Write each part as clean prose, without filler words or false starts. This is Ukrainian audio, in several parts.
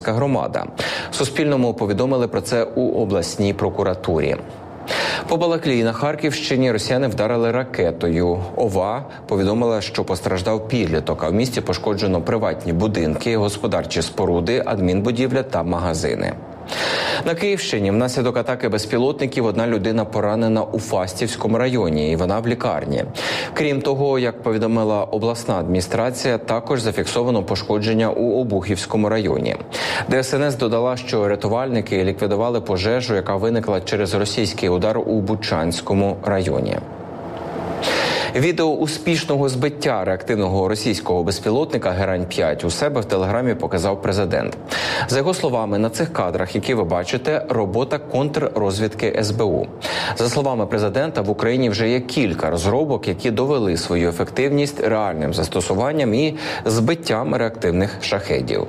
громада. Суспільному повідомили про це у обласній прокуратурі. По Балаклії на Харківщині росіяни вдарили ракетою. ОВА повідомила, що постраждав підліток, а в місті пошкоджено приватні будинки, господарчі споруди, адмінбудівля та магазини. На Київщині внаслідок атаки безпілотників одна людина поранена у Фастівському районі, і вона в лікарні. Крім того, як повідомила обласна адміністрація, також зафіксовано пошкодження у Обухівському районі. ДСНС додала, що рятувальники ліквідували пожежу, яка виникла через російський удар у Бучанському районі. Відео успішного збиття реактивного російського безпілотника «Герань-5» у себе в Телеграмі показав президент. За його словами, на цих кадрах, які ви бачите, робота контррозвідки СБУ. За словами президента, в Україні вже є кілька розробок, які довели свою ефективність реальним застосуванням і збиттям реактивних шахедів.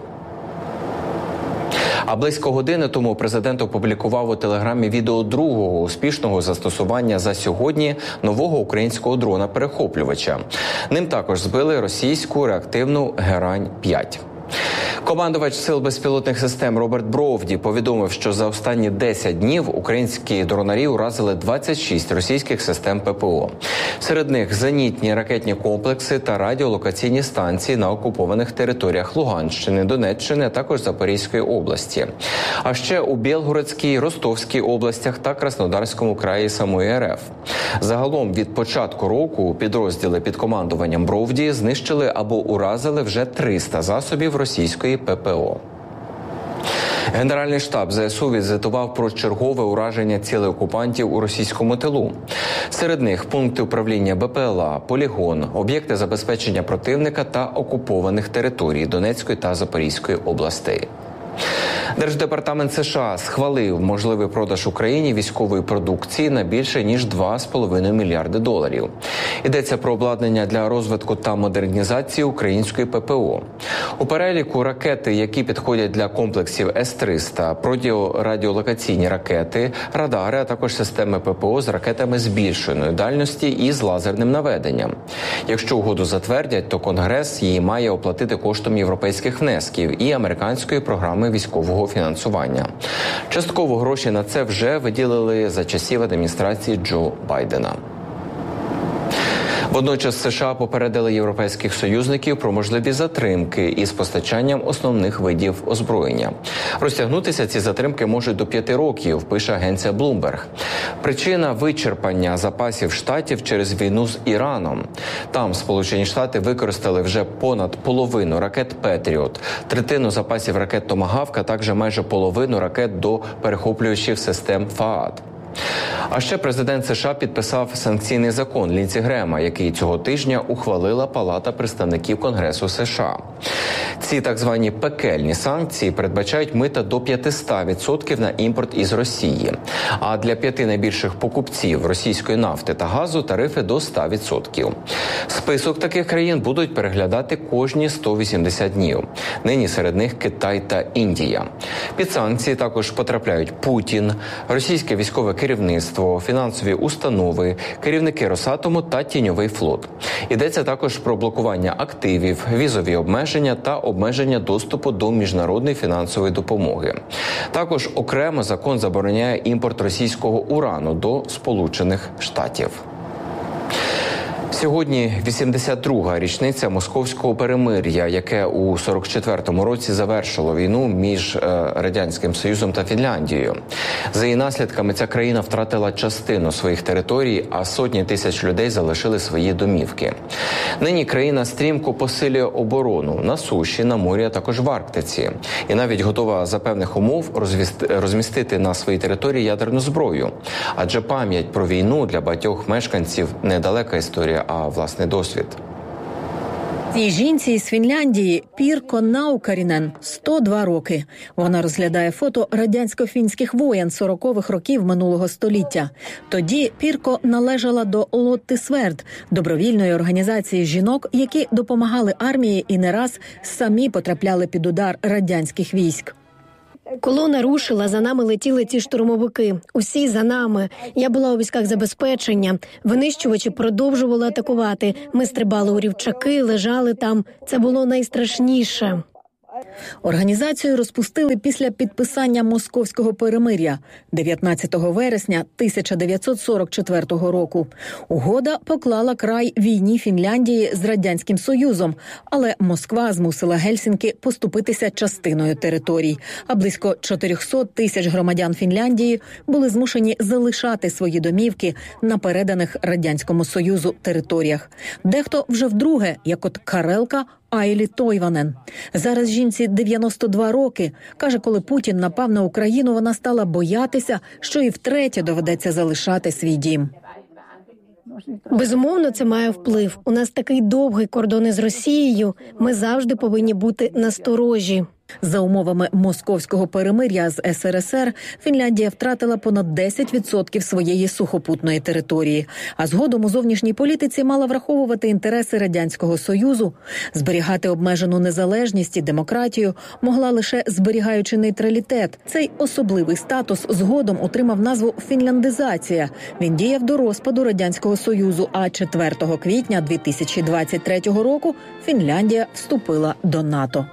А близько години тому президент опублікував у Телеграмі відео другого успішного застосування за сьогодні нового українського дрона-перехоплювача. Ним також збили російську реактивну «Герань-5». Командувач Сил безпілотних систем Роберт Бровді повідомив, що за останні 10 днів українські дронарі уразили 26 російських систем ППО. Серед них зенітні ракетні комплекси та радіолокаційні станції на окупованих територіях Луганщини, Донеччини, а також Запорізької області. А ще у Білгородській, Ростовській областях та Краснодарському краї самої РФ. Загалом від початку року підрозділи під командуванням Бровді знищили або уразили вже 300 засобів російської ППО. Генеральний штаб ЗСУ відзвітував про чергове ураження цілей окупантів у російському тилу. Серед них пункти управління БПЛА, полігон, об'єкти забезпечення противника та окупованих територій Донецької та Запорізької областей. Держдепартамент США схвалив можливий продаж Україні військової продукції на більше ніж $2,5 мільярди. Йдеться про обладнання для розвитку та модернізації української ППО. У переліку ракети, які підходять для комплексів С-300, радіолокаційні ракети, радари, а також системи ППО з ракетами збільшеної дальності і з лазерним наведенням. Якщо угоду затвердять, то Конгрес її має оплатити коштом європейських внесків і американської програми військового фінансування. Частково гроші на це вже виділили за часів адміністрації Джо Байдена. Водночас США попередили європейських союзників про можливі затримки із постачанням основних видів озброєння. Розтягнутися ці затримки можуть до 5 років, пише агенція Bloomberg. Причина – вичерпання запасів Штатів через війну з Іраном. Там Сполучені Штати використали вже понад половину ракет «Петріот», третину запасів ракет «Томагавк», а також майже половину ракет до перехоплювачів систем «Фаад». А ще президент США підписав санкційний закон Лінсі Грема, який цього тижня ухвалила Палата представників Конгресу США. Ці так звані пекельні санкції передбачають мита до 500% на імпорт із Росії. А для 5 найбільших покупців російської нафти та газу тарифи до 100%. Список таких країн будуть переглядати кожні 180 днів. Нині серед них Китай та Індія. Під санкції також потрапляють Путін, російське військове керівництво, фінансові установи, керівники Росатому та Тіньовий флот. Йдеться також про блокування активів, візові обмеження та обмеження доступу до міжнародної фінансової допомоги. Також окремо закон забороняє імпорт російського урану до Сполучених Штатів. Сьогодні 82-га річниця Московського перемир'я, яке у 44-му році завершило війну між Радянським Союзом та Фінляндією. За її наслідками ця країна втратила частину своїх територій, а сотні тисяч людей залишили свої домівки. Нині країна стрімко посилює оборону на суші, на морі, а також в Арктиці. І навіть готова за певних умов розмістити на своїй території ядерну зброю. Адже пам'ять про війну для багатьох мешканців – недалека історія, а власний досвід. Цій жінці із Фінляндії Пірко Наукарінен 102 роки. Вона розглядає фото радянсько-фінських воєн 40-х років минулого століття. Тоді Пірко належала до Лотти Сверд, добровільної організації жінок, які допомагали армії і не раз самі потрапляли під удар радянських військ. Колона рушила, за нами летіли ті штурмовики. Усі за нами. Я була у військах забезпечення. Винищувачі продовжували атакувати. Ми стрибали у рівчаки, лежали там. Це було найстрашніше. Організацію розпустили після підписання Московського перемир'я 19 вересня 1944 року. Угода поклала край війні Фінляндії з Радянським Союзом, але Москва змусила Гельсінкі поступитися частиною територій, а близько 400 тисяч громадян Фінляндії були змушені залишати свої домівки на переданих Радянському Союзу територіях. Дехто вже вдруге, як от Карелка Айлі Тойванен. Зараз жінці 92 роки. Каже, коли Путін напав на Україну, вона стала боятися, що і втретє доведеться залишати свій дім. Безумовно, це має вплив. У нас такий довгий кордон із Росією. Ми завжди повинні бути насторожі. За умовами Московського перемир'я з СРСР, Фінляндія втратила понад 10% своєї сухопутної території. А згодом у зовнішній політиці мала враховувати інтереси Радянського Союзу. Зберігати обмежену незалежність і демократію могла лише зберігаючи нейтралітет. Цей особливий статус згодом отримав назву «фінляндизація». Він діяв до розпаду Радянського Союзу, а 4 квітня 2023 року Фінляндія вступила до НАТО.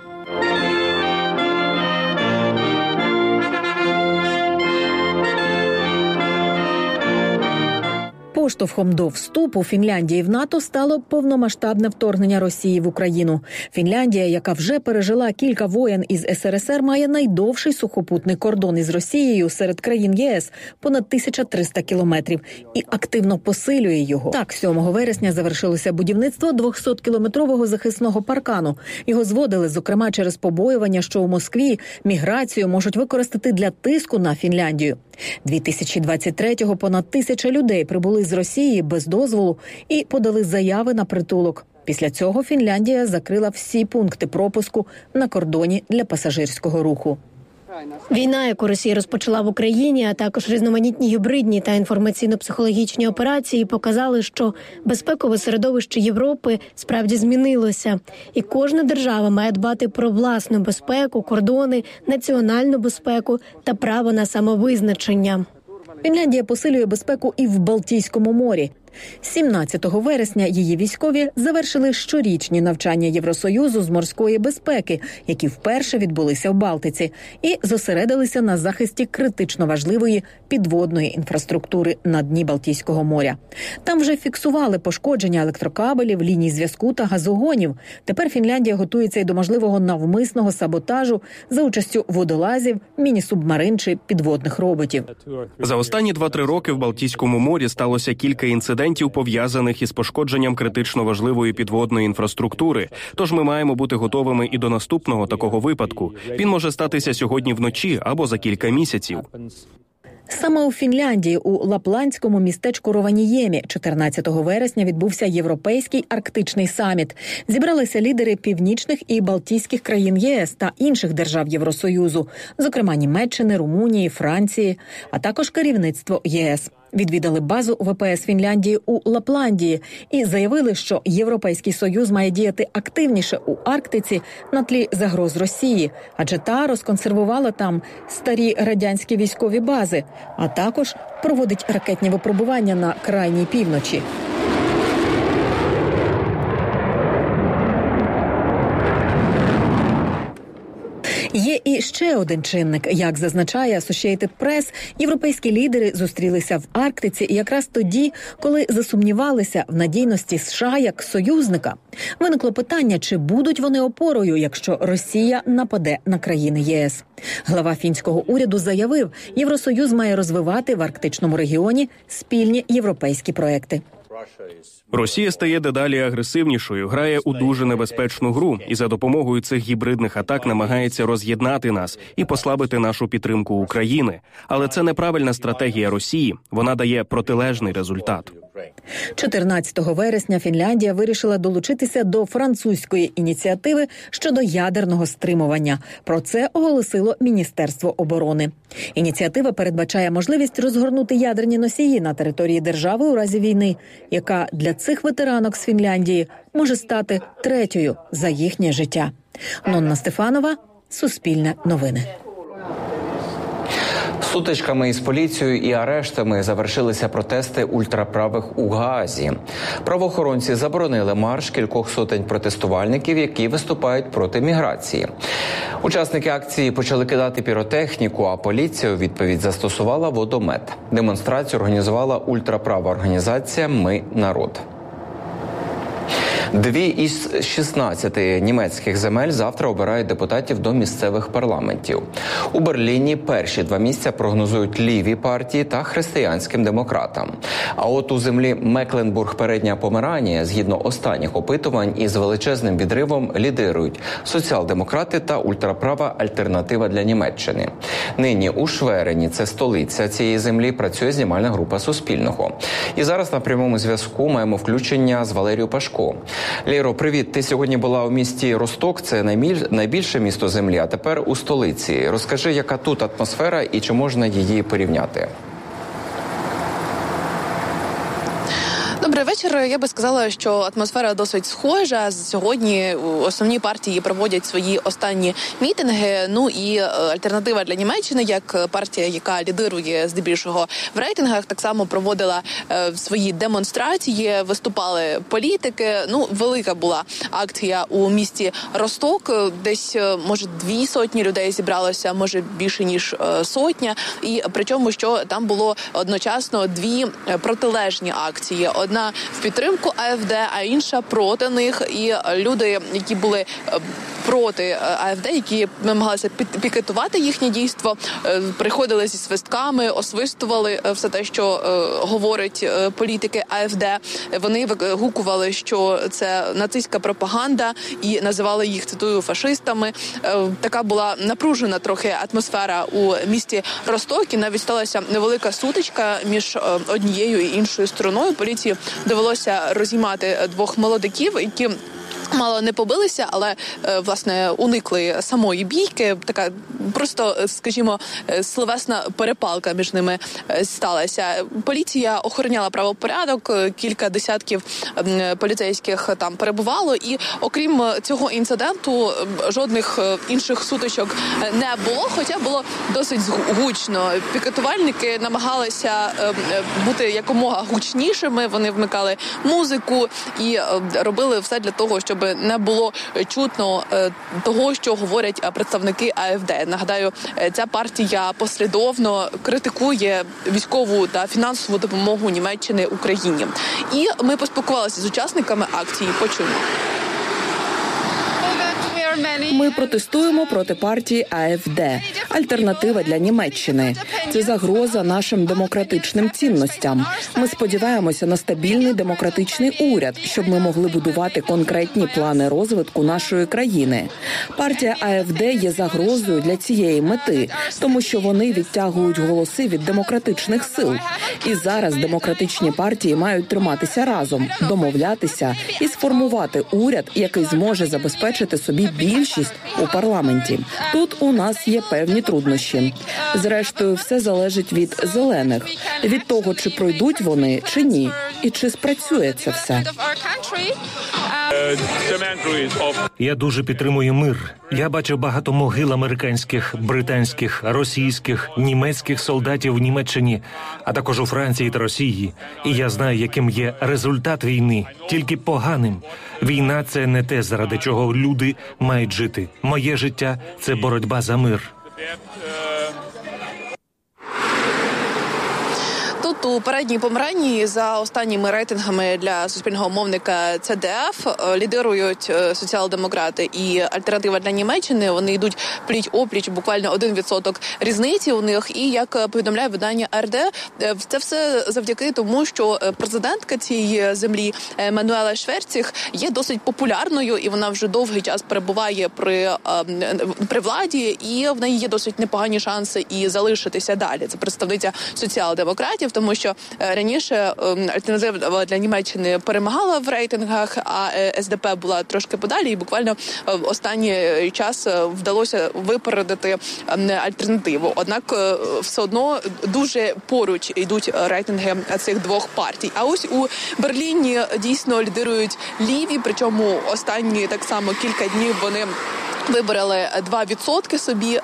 Поштовхом до вступу Фінляндії в НАТО стало повномасштабне вторгнення Росії в Україну. Фінляндія, яка вже пережила кілька воєн із СРСР, має найдовший сухопутний кордон із Росією серед країн ЄС – понад 1300 кілометрів, і активно посилює його. Так, 7 вересня завершилося будівництво 200-кілометрового захисного паркану. Його зводили, зокрема, через побоювання, що у Москві міграцію можуть використати для тиску на Фінляндію. 2023-го понад 1000 людей прибули з Росії без дозволу і подали заяви на притулок. Після цього Фінляндія закрила всі пункти пропуску на кордоні для пасажирського руху. Війна, яку Росія розпочала в Україні, а також різноманітні гібридні та інформаційно-психологічні операції показали, що безпекове середовище Європи справді змінилося. І кожна держава має дбати про власну безпеку, кордони, національну безпеку та право на самовизначення. Фінляндія посилює безпеку і в Балтійському морі. 17 вересня її військові завершили щорічні навчання Євросоюзу з морської безпеки, які вперше відбулися в Балтиці, і зосередилися на захисті критично важливої підводної інфраструктури на дні Балтійського моря. Там вже фіксували пошкодження електрокабелів, ліній зв'язку та газогонів. Тепер Фінляндія готується й до можливого навмисного саботажу за участю водолазів, міні-субмарин чи підводних роботів. За останні 2-3 роки в Балтійському морі сталося кілька інцидентів, пов'язаних із пошкодженням критично важливої підводної інфраструктури. Тож ми маємо бути готовими і до наступного такого випадку. Він може статися сьогодні вночі або за кілька місяців. Саме у Фінляндії, у лапландському містечку Рованіємі, 14 вересня відбувся Європейський арктичний саміт. Зібралися лідери північних і балтійських країн ЄС та інших держав Євросоюзу, зокрема Німеччини, Румунії, Франції, а також керівництво ЄС. Відвідали базу ВПС Фінляндії у Лапландії і заявили, що Європейський Союз має діяти активніше у Арктиці на тлі загроз Росії, адже та розконсервувала там старі радянські військові бази, а також проводить ракетні випробування на крайній півночі. Є і ще один чинник. Як зазначає Associated Press, європейські лідери зустрілися в Арктиці якраз тоді, коли засумнівалися в надійності США як союзника. Виникло питання, чи будуть вони опорою, якщо Росія нападе на країни ЄС. Глава фінського уряду заявив, Євросоюз має розвивати в арктичному регіоні спільні європейські проекти. Росія стає дедалі агресивнішою, грає у дуже небезпечну гру і за допомогою цих гібридних атак намагається роз'єднати нас і послабити нашу підтримку України. Але це неправильна стратегія Росії, вона дає протилежний результат. 14 вересня Фінляндія вирішила долучитися до французької ініціативи щодо ядерного стримування. Про це оголосило Міністерство оборони. Ініціатива передбачає можливість розгорнути ядерні носії на території держави у разі війни, яка для цих ветеранок з Фінляндії може стати третьою за їхнє життя. Нонна Стефанова, Суспільне новини. Сутичками із поліцією і арештами завершилися протести ультраправих у Гаазі. Правоохоронці заборонили марш кількох сотень протестувальників, які виступають проти міграції. Учасники акції почали кидати піротехніку, а поліція у відповідь застосувала водомет. Демонстрацію організувала ультраправа організація «Ми – народ». 2 із 16 німецьких земель завтра обирають депутатів до місцевих парламентів. У Берліні перші 2 місця прогнозують ліві партії та християнським демократам. А от у землі Мекленбург-Передня Померанія, згідно останніх опитувань, із величезним відривом лідирують соціал-демократи та ультраправа альтернатива для Німеччини. Нині у Шверені, це столиця цієї землі, працює знімальна група Суспільного. І зараз на прямому зв'язку маємо включення з Валерією Пашко. Лєро, привіт. Ти сьогодні була у місті Росток, це найбільше місто землі, а тепер у столиці. Розкажи, яка тут атмосфера і чи можна її порівняти? Добрий вечір. Я би сказала, що атмосфера досить схожа. Сьогодні основні партії проводять свої останні мітинги. Ну і альтернатива для Німеччини, як партія, яка лідирує здебільшого в рейтингах, так само проводила свої демонстрації, виступали політики. Ну, велика була акція у місті Росток. Десь, може, 200 людей зібралося, може, більше, ніж 100. І причому, що там було одночасно 2 протилежні акції. Одна в підтримку АФД, а інша проти них. І люди, які були проти АФД, які намагалися пікетувати їхнє дійство, приходили зі свистками, освистували все те, що говорить політики АФД. Вони вигукували, що це нацистська пропаганда, і називали їх, цитую, фашистами. Така була напружена трохи атмосфера у місті Росток, і навіть сталася невелика сутичка між однією і іншою стороною. Поліції довелося розіймати 2 молодиків, які мало не побилися, але, власне, уникли самої бійки. Така просто, скажімо, словесна перепалка між ними сталася. Поліція охороняла правопорядок, кілька десятків поліцейських там перебувало. І, окрім цього інциденту, жодних інших сутичок не було, хоча було досить гучно. Пікетувальники намагалися бути якомога гучнішими, вони вмикали музику і робили все для того, щоб не було чутно того, що говорять представники АФД. Нагадаю, ця партія послідовно критикує військову та фінансову допомогу Німеччини Україні. І ми поспілкувалися з учасниками акції. Почуємо. Ми протестуємо проти партії АФД – альтернатива для Німеччини. Це загроза нашим демократичним цінностям. Ми сподіваємося на стабільний демократичний уряд, щоб ми могли будувати конкретні плани розвитку нашої країни. Партія АФД є загрозою для цієї мети, тому що вони відтягують голоси від демократичних сил. І зараз демократичні партії мають триматися разом, домовлятися і сформувати уряд, який зможе забезпечити собі більшість у парламенті. Тут у нас є певні труднощі. Зрештою, все залежить від зелених, від того, чи пройдуть вони, чи ні, і чи спрацює це все. Я дуже підтримую мир. Я бачив багато могил американських, британських, російських, німецьких солдатів в Німеччині, а також у Франції та Росії. І я знаю, яким є результат війни, тільки поганим. Війна – це не те, заради чого люди мають жити. Моє життя – це боротьба за мир. Тут у Передній Померанії за останніми рейтингами для суспільного мовника ЦДФ лідирують соціал-демократи і альтернатива для Німеччини. Вони йдуть пліч-опліч, буквально 1% різниці у них. І, як повідомляє видання АРД, це все завдяки тому, що президентка цієї землі Мануела Шверціх є досить популярною, і вона вже довгий час перебуває при владі, і в неї є досить непогані шанси і залишитися далі. Це представниця соціал-демократів, тому що раніше альтернатива для Німеччини перемагала в рейтингах, а СДП була трошки подалі, і буквально в останній час вдалося випередити альтернативу. Однак все одно дуже поруч йдуть рейтинги цих 2 партій. А ось у Берліні дійсно лідирують ліві, причому останні так само кілька днів вони вибороли 2% собі,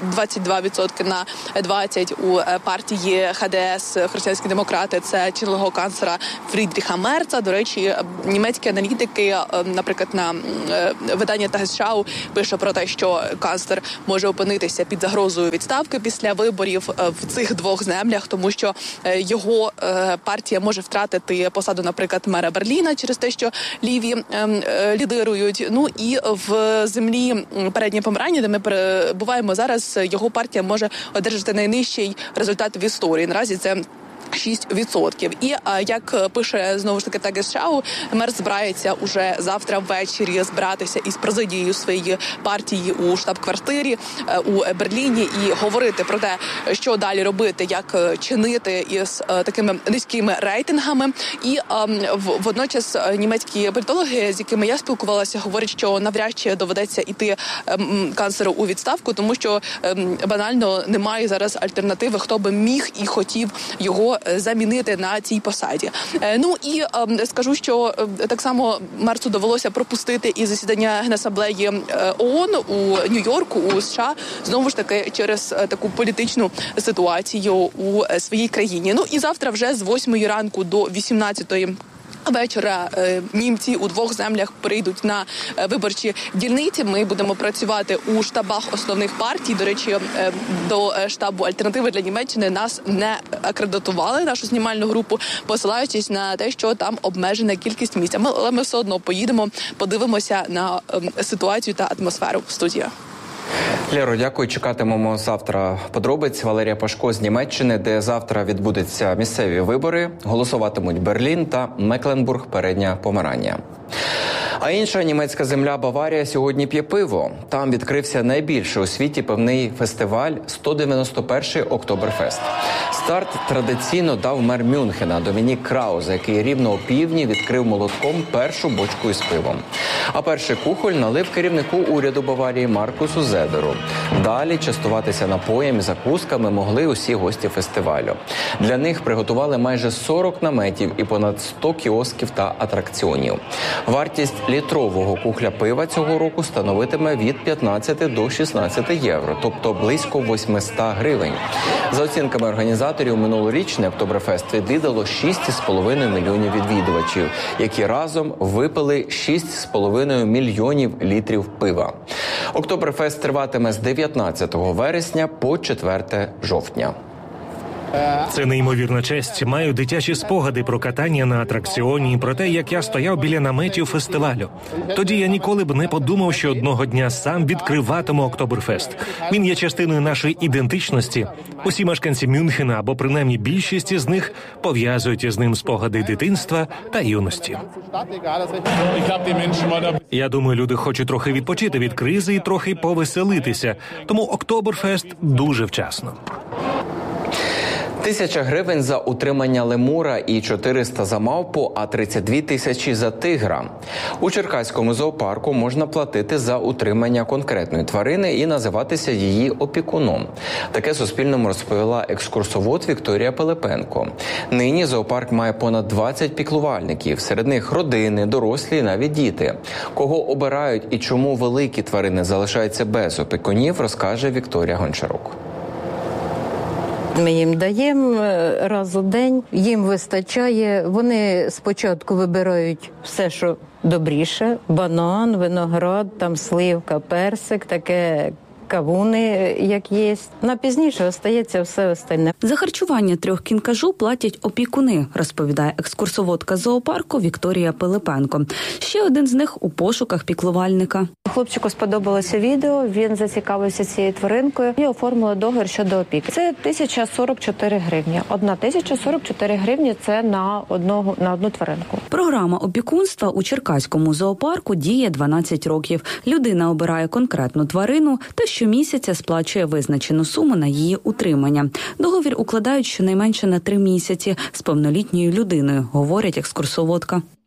22% на 20% у партії ХДС, християнські демократи, це чинного канцлера Фрідріха Мерца. До речі, німецькі аналітики, наприклад, на видання Tagesschau пише про те, що канцлер може опинитися під загрозою відставки після виборів в цих двох землях, тому що його партія може втратити посаду, наприклад, мера Берліна через те, що ліві лідирують. Ну і в землі Переднє Померання, де ми перебуваємо зараз, його партія може одержати найнижчий результат в історії. Наразі це 6%. І, як пише, знову ж таки, Tagesschau, Мерц збирається уже завтра ввечері збиратися із президією своєї партії у штаб-квартирі у Берліні і говорити про те, що далі робити, як чинити із такими низькими рейтингами. І водночас німецькі політологи, з якими я спілкувалася, говорять, що навряд чи доведеться йти канцлеру у відставку, тому що банально немає зараз альтернативи, хто би міг і хотів його замінити на цій посаді. Ну і скажу, що так само Мерцу довелося пропустити і засідання Генасамблеї ООН у Нью-Йорку, у США, знову ж таки через таку політичну ситуацію у своїй країні. Ну і завтра вже з 8 ранку до 18 вечора німці у двох землях прийдуть на виборчі дільниці. Ми будемо працювати у штабах основних партій. До речі, до штабу «Альтернативи для Німеччини» нас не акредитували, нашу знімальну групу, посилаючись на те, що там обмежена кількість місць. Але ми все одно поїдемо, подивимося на ситуацію та атмосферу в студії. Лєро, дякую. Чекатимемо завтра подробиць. Валерія Пашко з Німеччини, де завтра відбудуться місцеві вибори. Голосуватимуть Берлін та Мекленбург, Переднє Померання. А інша німецька земля Баварія сьогодні п'є пиво. Там відкрився найбільший у світі пивний фестиваль 191-й Октоберфест. Старт традиційно дав мер Мюнхена Домінік Краузе, який рівно о півдні відкрив молотком першу бочку із пивом. А перший кухоль налив керівнику уряду Баварії Маркусу Зедеру. Далі частуватися напоєм і закусками могли усі гості фестивалю. Для них приготували майже 40 наметів і понад 100 кіосків та атракціонів. Вартість літрового кухля пива цього року становитиме від 15 до 16 євро, тобто близько 800 гривень. За оцінками організаторів, минулорічний Октоберфест відвідало 6,5 мільйонів відвідувачів, які разом випили 6,5 мільйонів літрів пива. Октоберфест триватиме з 19 вересня по 4 жовтня. Це неймовірна честь. Маю дитячі спогади про катання на атракціоні, про те, як я стояв біля наметів фестивалю. Тоді я ніколи б не подумав, що одного дня сам відкриватиму Октоберфест. Він є частиною нашої ідентичності. Усі мешканці Мюнхена, або принаймні більшість із них, пов'язують із ним спогади дитинства та юності. Я думаю, люди хочуть трохи відпочити від кризи і трохи повеселитися. Тому Октоберфест дуже вчасно. 1000 гривень за утримання лемура і 400 за мавпу, а 32 тисячі за тигра. У Черкаському зоопарку можна платити за утримання конкретної тварини і називатися її опікуном. Таке Суспільному розповіла екскурсовод Вікторія Пилипенко. Нині зоопарк має понад 20 піклувальників. Серед них родини, дорослі і навіть діти. Кого обирають і чому великі тварини залишаються без опікунів, розкаже Вікторія Гончарук. Ми їм даємо раз у день, їм вистачає. Вони спочатку вибирають все, що добріше. Банан, виноград, там сливка, персик, таке кавуни, як є. На пізніше остається все остальне. За харчування 3 кінкажу платять опікуни, розповідає екскурсоводка зоопарку Вікторія Пилипенко. Ще один з них у пошуках піклувальника. Хлопчику сподобалося відео, він зацікавився цією тваринкою і оформили договір щодо опіки. Це 1044 гривні. 1044 гривні – це на одну тваринку. Програма опікунства у Черкаському зоопарку діє 12 років. Людина обирає конкретну тварину та щомісяця сплачує визначену суму на її утримання. Договір укладають щонайменше на 3 місяці з повнолітньою людиною, говорять екскурсоводка.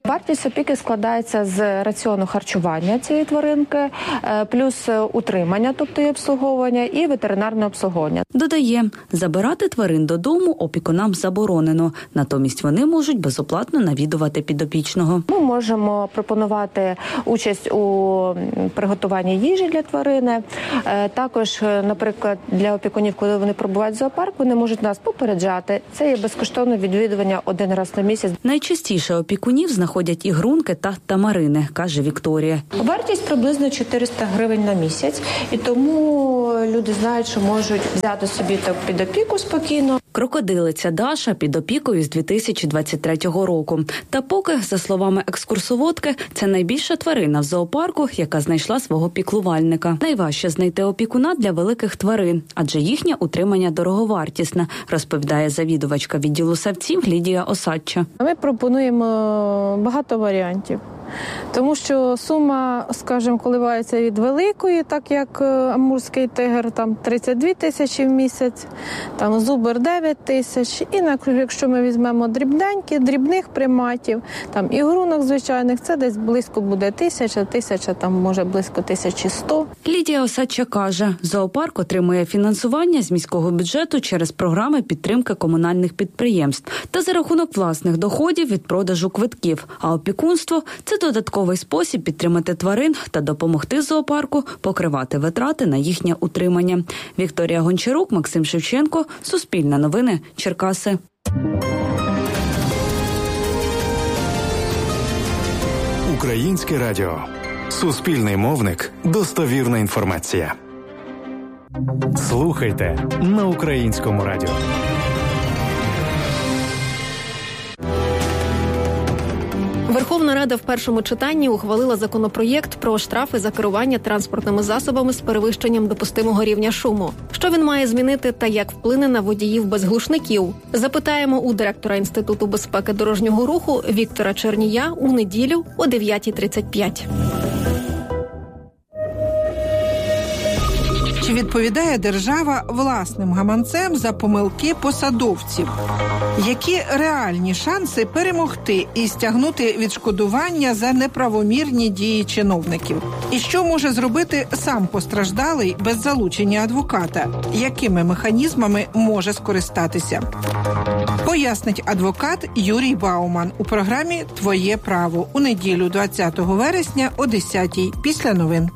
Вартість опіки складається з раціону харчування цієї тваринки, плюс утримання, тобто її обслуговування, і ветеринарне обслуговування. Додає, забирати тварин додому опікунам заборонено. Натомість вони можуть безоплатно навідувати підопічного. Ми можемо пропонувати участь у приготуванні їжі для тварини. Також, наприклад, для опікунів, коли вони прибувають в зоопарк, вони можуть нас попереджати. Це є безкоштовне відвідування один раз на місяць. Найчастіше опікунів знаходять ігрунки та тамарини, каже Вікторія. Вартість приблизно 400 гривень на місяць, і тому люди знають, що можуть взяти собі так під опіку спокійно. Крокодилиця Даша під опікою з 2023 року. Та поки, за словами екскурсоводки, це найбільша тварина в зоопарку, яка знайшла свого піклувальника. Найважче знайти опікуна для великих тварин, адже їхнє утримання дороговартісне, розповідає завідувачка відділу савців Лідія Осадча. Ми пропонуємо багато варіантів. Тому що сума, скажімо, коливається від великої, так як амурський тигр, там 32 тисячі в місяць, там зубр 9 тисяч. І якщо ми візьмемо дрібних приматів, там ігрунок звичайних, це десь близько буде 1000, там може близько 1100. Лідія Осадча каже, зоопарк отримує фінансування з міського бюджету через програми підтримки комунальних підприємств та за рахунок власних доходів від продажу квитків. А опікунство – це додатковий спосіб підтримати тварин та допомогти зоопарку покривати витрати на їхнє утримання. Вікторія Гончарук, Максим Шевченко, Суспільне новини, Черкаси. Українське радіо. Суспільний мовник. Достовірна інформація. Слухайте на Українському радіо. Верховна Рада в першому читанні ухвалила законопроєкт про штрафи за керування транспортними засобами з перевищенням допустимого рівня шуму. Що він має змінити та як вплине на водіїв без глушників? Запитаємо у директора Інституту безпеки дорожнього руху Віктора Чернія у неділю о 9:35. Чи відповідає держава власним гаманцем за помилки посадовців? Які реальні шанси перемогти і стягнути відшкодування за неправомірні дії чиновників? І що може зробити сам постраждалий без залучення адвоката? Якими механізмами може скористатися? Пояснить адвокат Юрій Бауман у програмі «Твоє право» у неділю 20 вересня о 10:00 після новин.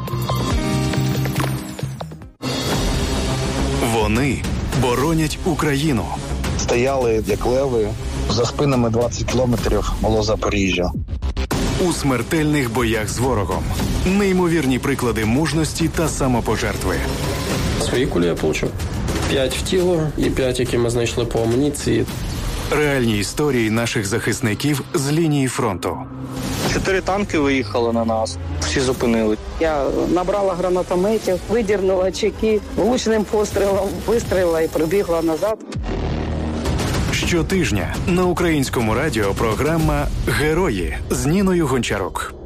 Вони боронять Україну. Стояли, як леви, за спинами 20 кілометрів було Запоріжжя. У смертельних боях з ворогом. Неймовірні приклади мужності та самопожертви. Свої кулі я отримав 5 в тіло і 5, які ми знайшли по амуніції. Реальні історії наших захисників з лінії фронту. 4 танки виїхали на нас, всі зупинили. Я набрала гранатометів, видірнула чеки, влучним пострілом вистрілила і прибігла назад. Щотижня на Українському радіо програма «Герої» з Ніною Гончарук.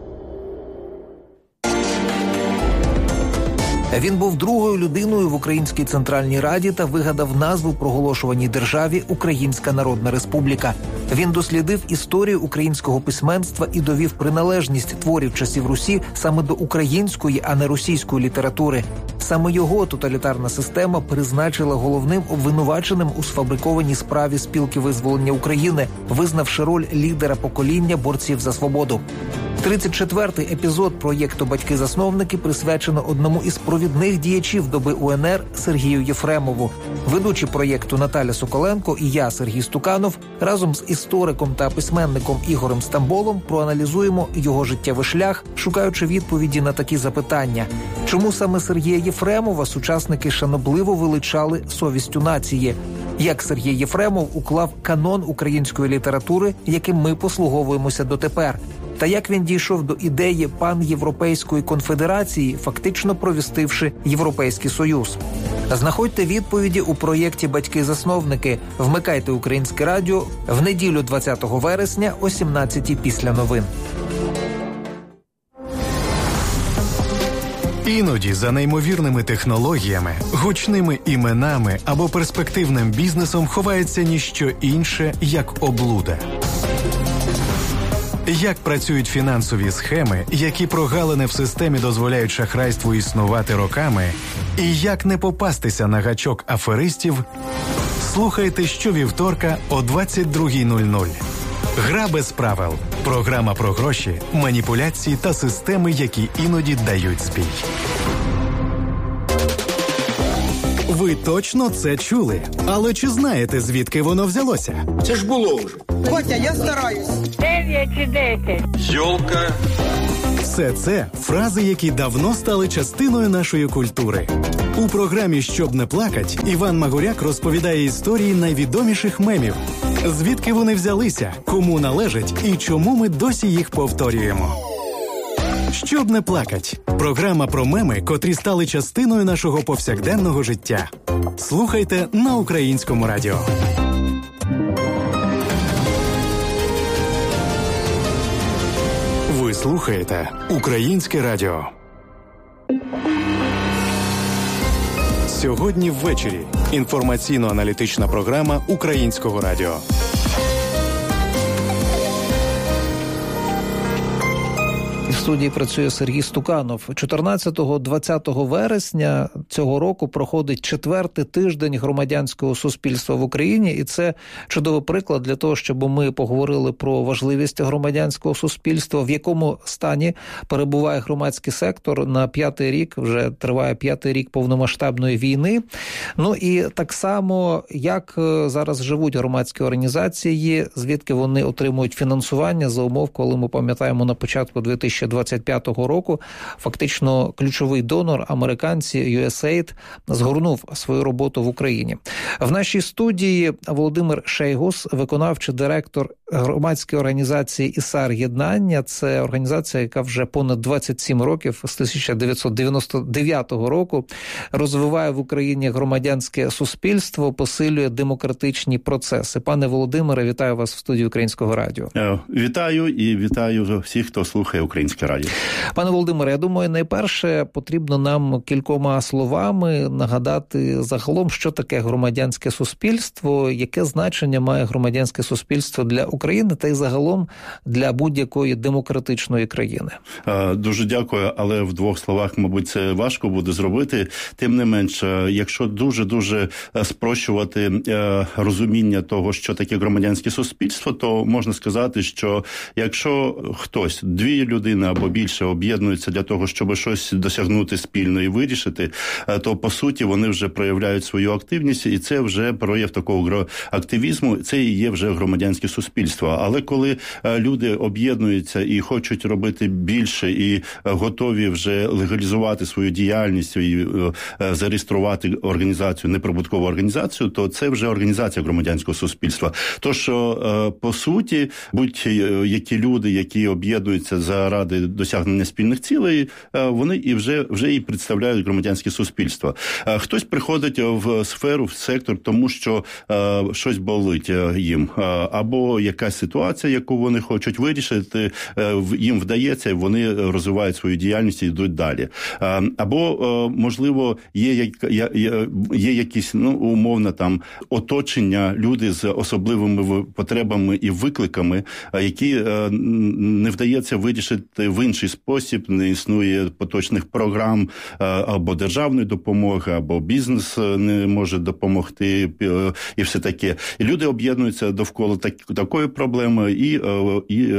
Він був другою людиною в Українській Центральній Раді та вигадав назву проголошуваній державі Українська Народна Республіка. Він дослідив історію українського письменства і довів приналежність творів часів Русі саме до української, а не російської літератури. Саме його тоталітарна система призначила головним обвинуваченим у сфабрикованій справі Спілки визволення України, визнавши роль лідера покоління борців за свободу. 34-й епізод проєкту «Батьки-засновники» присвячено одному із провідних діячів доби УНР Сергію Єфремову. Ведучі проєкту Наталя Соколенко і я, Сергій Стуканов, разом з істориком та письменником Ігорем Стамболом проаналізуємо його життєвий шлях, шукаючи відповіді на такі запитання. Чому саме Сергія Єфремова сучасники шанобливо величали совістю нації? Як Сергій Єфремов уклав канон української літератури, яким ми послуговуємося дотепер? Та як він дійшов до ідеї панєвропейської конфедерації, фактично провістивши Європейський Союз? Знаходьте відповіді у проєкті «Батьки-засновники». Вмикайте Українське радіо в неділю 20 вересня о 17:00 після новин. Іноді за неймовірними технологіями, гучними іменами або перспективним бізнесом ховається ніщо інше, як облуда. Як працюють фінансові схеми, які прогалини в системі дозволяють шахрайству існувати роками, і як не попастися на гачок аферистів, слухайте щовівторка о 22:00. «Гра без правил» – програма про гроші, маніпуляції та системи, які іноді дають збій. Ви точно це чули? Але чи знаєте, звідки воно взялося? Це ж було вже. Котя, я стараюсь. 9 чи 10. Йолка. Все це фрази, які давно стали частиною нашої культури. У програмі «Щоб не плакать» Іван Магуряк розповідає історії найвідоміших мемів. Звідки вони взялися, кому належать і чому ми досі їх повторюємо. «Щоб не плакать» – програма про меми, котрі стали частиною нашого повсякденного життя. Слухайте на Українському радіо. Ви слухаєте Українське радіо. Сьогодні ввечері. Інформаційно-аналітична програма Українського радіо. В студії працює Сергій Стуканов. 14-20 вересня цього року проходить 4-й тиждень громадянського суспільства в Україні, і це чудовий приклад для того, щоб ми поговорили про важливість громадянського суспільства, в якому стані перебуває громадський сектор на 5-й рік, вже триває 5-й рік повномасштабної війни. Ну і так само, як зараз живуть громадські організації, звідки вони отримують фінансування за умов, коли ми пам'ятаємо на початку 2025 року, фактично ключовий донор, американці, USAID, згорнув свою роботу в Україні. В нашій студії Володимир Шейгус, виконавчий директор громадської організації «Ісар Єднання». Це організація, яка вже понад 27 років, з 1999 року, розвиває в Україні громадянське суспільство, посилює демократичні процеси. Пане Володимире, вітаю вас в студії Українського радіо. Вітаю і вітаю всіх, хто слухає Українське радіо. Пане Володимире, я думаю, найперше потрібно нам кількома словами нагадати загалом, що таке громадянське суспільство, яке значення має громадянське суспільство для України та й загалом для будь-якої демократичної країни. Дуже дякую, але в двох словах, мабуть, це важко буде зробити. Тим не менш, якщо дуже-дуже спрощувати розуміння того, що таке громадянське суспільство, то можна сказати, що якщо хтось, дві людини або більше об'єднуються для того, щоб щось досягнути спільно і вирішити, то, по суті, вони вже проявляють свою активність, і це вже прояв такого активізму, це і є вже громадянське суспільство. Але коли люди об'єднуються і хочуть робити більше, і готові вже легалізувати свою діяльність і зареєструвати організацію, неприбуткову організацію, то це вже організація громадянського суспільства. Тож, по суті, будь-які люди, які об'єднуються заради досягнення спільних цілей, вони і вже і представляють громадянське суспільство. Хтось приходить в сферу, в сектор, тому що щось болить їм, або якась ситуація, яку вони хочуть вирішити, їм вдається, і вони розвивають свою діяльність і йдуть далі. Або, можливо, є якісь, умовно, там, оточення, люди з особливими потребами і викликами, які не вдається вирішити в інший спосіб, не існує поточних програм або державної допомоги, або бізнес не може допомогти, і все таке. І люди об'єднуються довкола такої проблеми, і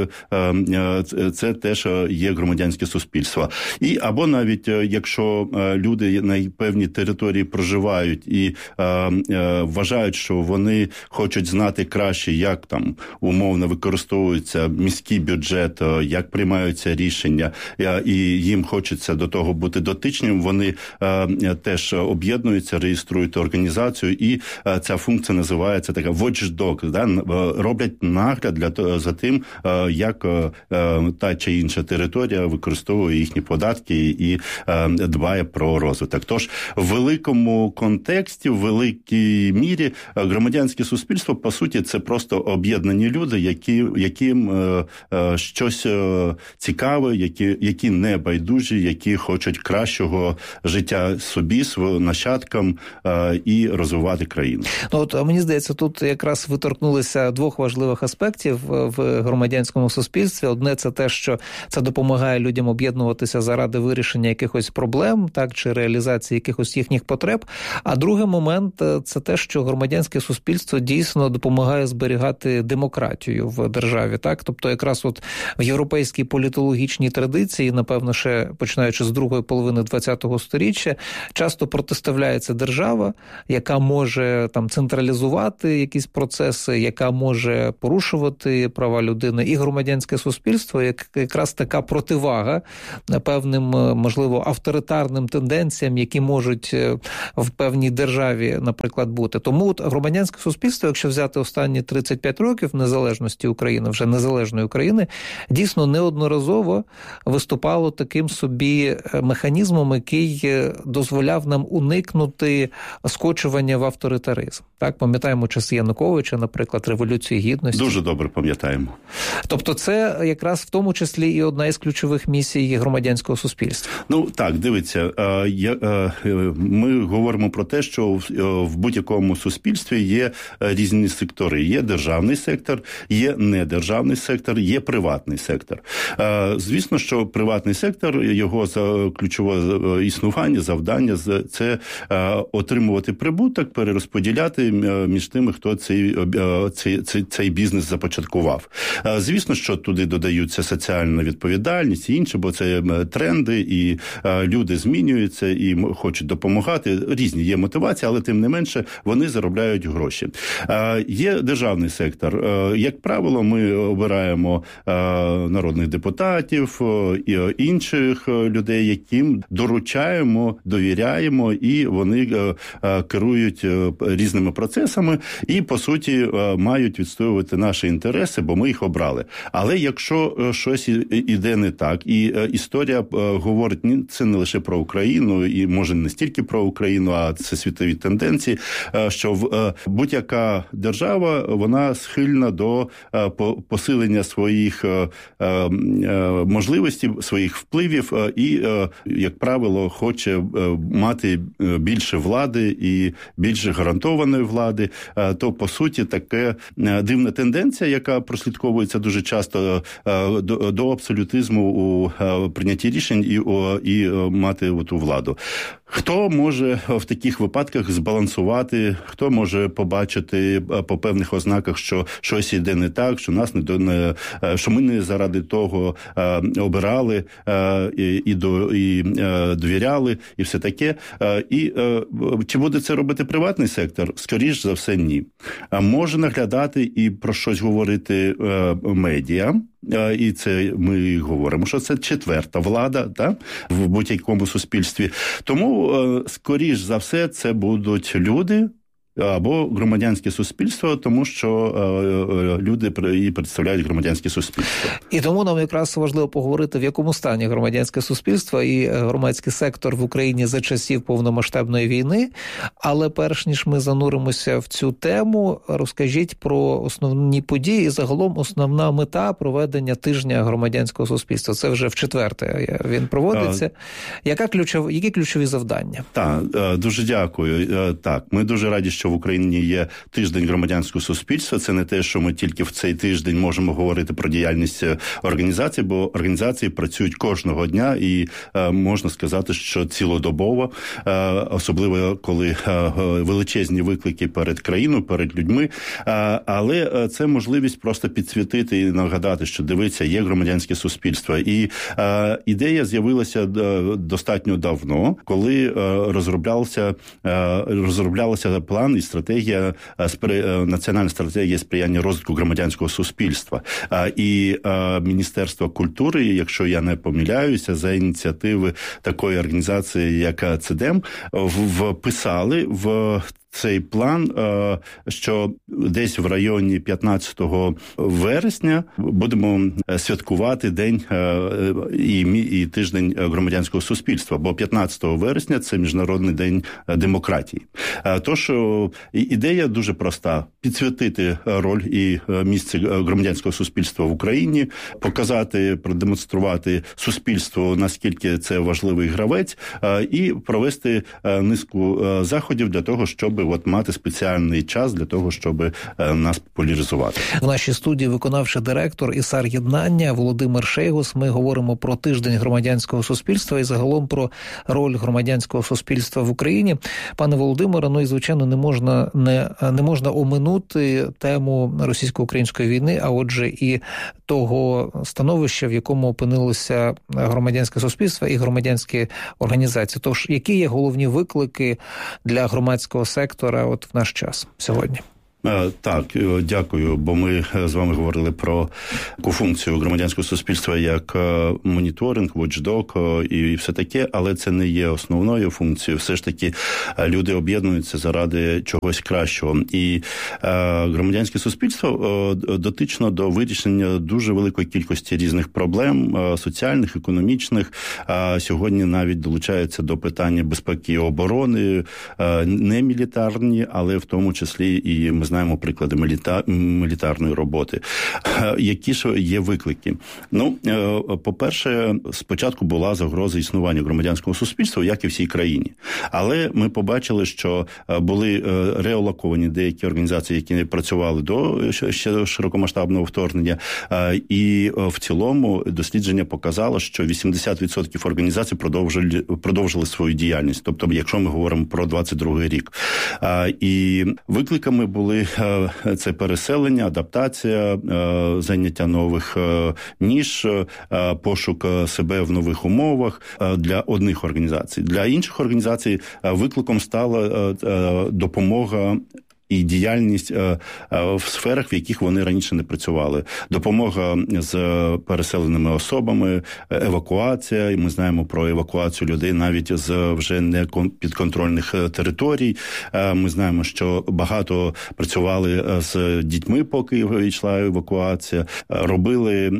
це теж є громадянське суспільство. Або навіть, якщо люди на певній території проживають і вважають, що вони хочуть знати краще, як там умовно використовується міський бюджет, як приймаються рішення, і їм хочеться до того бути дотичним, вони теж об'єднуються, реєструють організацію, і ця функція називається така watchdog, роблять нагляд за тим, як та чи інша територія використовує їхні податки і дбає про розвиток. Тож в великому контексті, в великій мірі громадянське суспільство, по суті, це просто об'єднані люди, яким щось цікаве, які не байдужі, які хочуть кращого життя собі, своїм нащадкам і розвивати країну. От мені здається, тут якраз ви торкнулися двох важливих аспектів в громадянському суспільстві. Одне – це те, що це допомагає людям об'єднуватися заради вирішення якихось проблем, так, чи реалізації якихось їхніх потреб. А другий момент – це те, що громадянське суспільство дійсно допомагає зберігати демократію в державі, так? Тобто якраз от в європейській політологічній традиції, напевно, ще починаючи з другої половини ХХ століття, часто протиставляється держава, яка може там централізувати якісь процеси, яка може порушувати права людини, і громадянське суспільство, як якраз така противага певним, можливо, авторитарним тенденціям, які можуть в певній державі, наприклад, бути. Тому от громадянське суспільство, якщо взяти останні 35 років незалежності України, вже незалежної України, дійсно неодноразово виступало таким собі механізмом, який дозволяв нам уникнути скочування в авторитаризм. Так, пам'ятаємо часи Януковича, наприклад, Революції Гідності. Дуже добре пам'ятаємо. Тобто це якраз в тому числі і одна із ключових місій громадянського суспільства. Ну, так, дивіться, ми говоримо про те, що в будь-якому суспільстві є різні сектори. Є державний сектор, є недержавний сектор, є приватний сектор. Звісно, що приватний сектор, його ключове існування, завдання – це отримувати прибуток, перерозподіляти між тими, хто цей бізнес започаткував. Звісно, що туди додаються соціальна відповідальність і інше, бо це тренди, і люди змінюються, і хочуть допомагати. Різні є мотивації, але тим не менше вони заробляють гроші. Є державний сектор. Як правило, ми обираємо народних депутатів і інших людей, яким доручаємо, довіряємо, і вони керують різними процесами і, по суті, мають відстоювати наші інтереси, бо ми їх обрали. Але якщо щось іде не так, і історія говорить, це не лише про Україну, і може не стільки про Україну, а це світові тенденції, що будь-яка держава, вона схильна до посилення своїх можливостей, своїх впливів і, як правило, хоче мати більше влади і більше гарантованої влади, то, по суті, таке дивна тенденція, яка прослідковується дуже часто до абсолютизму у прийнятті рішень і мати ту владу. Хто може в таких випадках збалансувати, хто може побачити по певних ознаках, що щось іде не так, що нас що ми не заради того обирали і довіряли, і все таке. І чи буде це робити приватний сектор? Скоріш за все, ні. Може наглядати і про щось говорити медіа, і це ми говоримо, що це четверта влада, так, в будь-якому суспільстві. Тому, скоріш за все, це будуть люди або громадянське суспільство, тому що люди і представляють громадянське суспільство. І тому нам якраз важливо поговорити, в якому стані громадянське суспільство і громадський сектор в Україні за часів повномасштабної війни. Але перш ніж ми зануримося в цю тему, розкажіть про основні події і загалом основна мета проведення тижня громадянського суспільства. Це вже вчетверте він проводиться. Які ключові завдання? Так, дуже дякую. Так, ми дуже раді, що в Україні є тиждень громадянського суспільства. Це не те, що ми тільки в цей тиждень можемо говорити про діяльність організацій, бо організації працюють кожного дня і можна сказати, що цілодобово, особливо коли величезні виклики перед країною, перед людьми. Але це можливість просто підсвітити і нагадати, що дивіться, є громадянське суспільство. І ідея з'явилася достатньо давно, коли розроблялася план і стратегія, національна стратегія сприяння розвитку громадянського суспільства. І Міністерство культури, якщо я не помиляюся, за ініціативи такої організації, як ЦДЕМ, вписали в цей план, що десь в районі 15 вересня будемо святкувати день і тиждень громадянського суспільства, бо 15 вересня – це Міжнародний день демократії. Тож ідея дуже проста – підсвятити роль і місце громадянського суспільства в Україні, показати, продемонструвати суспільству, наскільки це важливий гравець, і провести низку заходів для того, щоб от мати спеціальний час для того, щоб нас популяризувати. В нашій студії виконавчий директор ІСАР Єднання Володимир Шейгус. Ми говоримо про тиждень громадянського суспільства і загалом про роль громадянського суспільства в Україні. Пане Володимире, ну і звичайно не можна оминути тему російсько-української війни, а отже і того становища, в якому опинилося громадянське суспільство і громадянські організації. Тож, які є головні виклики для громадського сектора от в наш час сьогодні? Так, дякую, бо ми з вами говорили про таку функцію громадянського суспільства як моніторинг, watchdog і все таке, але це не є основною функцією. Все ж таки люди об'єднуються заради чогось кращого. І громадянське суспільство дотично до вирішення дуже великої кількості різних проблем, соціальних, економічних. Сьогодні навіть долучається до питання безпеки і оборони, не мілітарні, але в тому числі і ми знаємо приклади мілітарної роботи. Які ж є виклики? Ну, по-перше, спочатку була загроза існування громадянського суспільства, як і всій країні. Але ми побачили, що були реалоковані деякі організації, які працювали до ще широкомасштабного вторгнення. І в цілому дослідження показало, що 80% організацій продовжили свою діяльність. Тобто, якщо ми говоримо про 22-й рік. І викликами були це переселення, адаптація, заняття нових ніж, пошук себе в нових умовах для одних організацій. Для інших організацій викликом стала допомога і діяльність в сферах, в яких вони раніше не працювали. Допомога з переселеними особами, евакуація. І ми знаємо про евакуацію людей навіть з вже не підконтрольних територій. Ми знаємо, що багато працювали з дітьми, поки йшла евакуація. Робили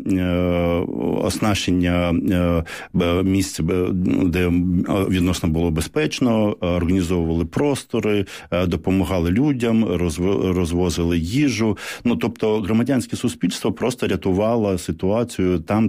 оснащення місць, де відносно було безпечно, організовували простори, допомагали людям, розвозили їжу. Ну, тобто громадянське суспільство просто рятувало ситуацію там,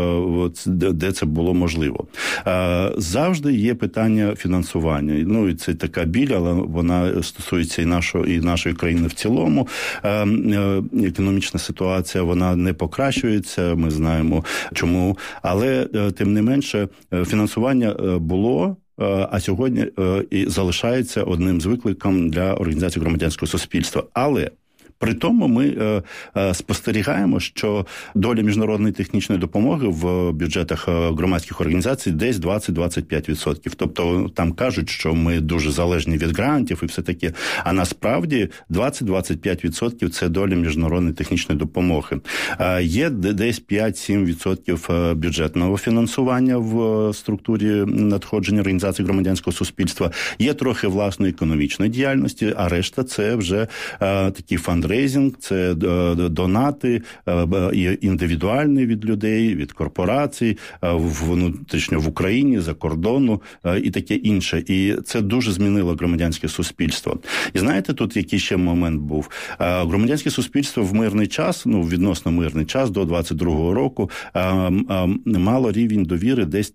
де це було можливо. Завжди є питання фінансування. Ну, і це така біль, але вона стосується і нашої країни в цілому. Економічна ситуація, вона не покращується, ми знаємо чому. Але, тим не менше, фінансування було, а сьогодні і залишається одним з викликів для організації громадянського суспільства. Але при тому ми спостерігаємо, що доля міжнародної технічної допомоги в бюджетах громадських організацій десь 20-25%. Тобто там кажуть, що ми дуже залежні від грантів і все таке. А насправді 20-25% – це доля міжнародної технічної допомоги. Є десь 5-7% бюджетного фінансування в структурі надходження організацій громадянського суспільства. Є трохи власної економічної діяльності, а решта – це вже такі фандрейзинг, це донати індивідуальні від людей, від корпорацій, внутрішньо в Україні, за кордону і таке інше. І це дуже змінило громадянське суспільство. І знаєте, тут який ще момент був? Громадянське суспільство в мирний час, відносно мирний час, до 22-го року, мало рівень довіри десь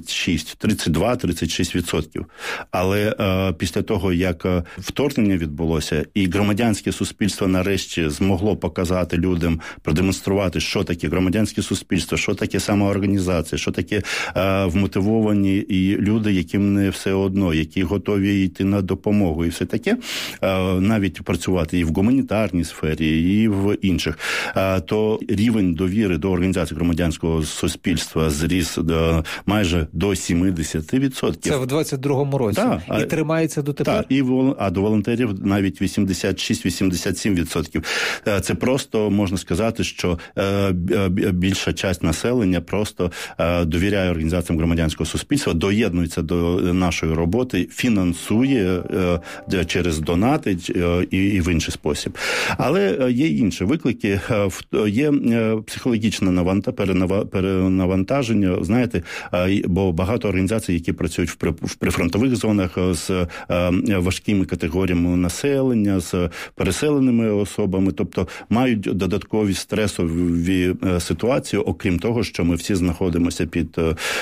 32-36%. Але після того, як вторгнення відбулося, і громадянське суспільство нарешті змогло показати людям, продемонструвати, що таке громадянське суспільство, що таке самоорганізація, що таке вмотивовані і люди, яким не все одно, які готові йти на допомогу і все таке, навіть працювати і в гуманітарній сфері, і в інших, то рівень довіри до організації громадянського суспільства зріс майже до 70%. Це в 22-му році. Так. І тримається дотепер? Так, а до волонтерів навіть 86-87%. Це просто, можна сказати, що більша частина населення просто довіряє організаціям громадянського суспільства, доєднується до нашої роботи, фінансує через донати і в інший спосіб. Але є інші виклики. Є психологічне перенавантаження, знаєте, бо багато організацій, які працюють в прифронтових зонах з важкими категоріями населення, з переселеними особами, тобто мають додаткові стресові ситуації, окрім того, що ми всі знаходимося під